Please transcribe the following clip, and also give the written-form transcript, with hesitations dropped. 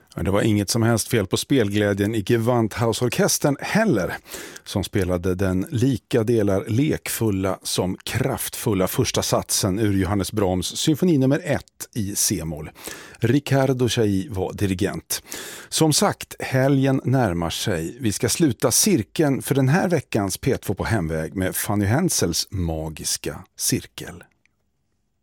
Det var inget som helst fel på spelglädjen i Gewandhausorkestern heller, som spelade den lika delar lekfulla som kraftfulla första satsen ur Johannes Brahms symfoni nummer 1 i C-moll. Riccardo Chailly var dirigent. Som sagt, helgen närmar sig. Vi ska sluta cirkeln för den här veckans P2 på hemväg med Fanny Hensels magiska cirkel.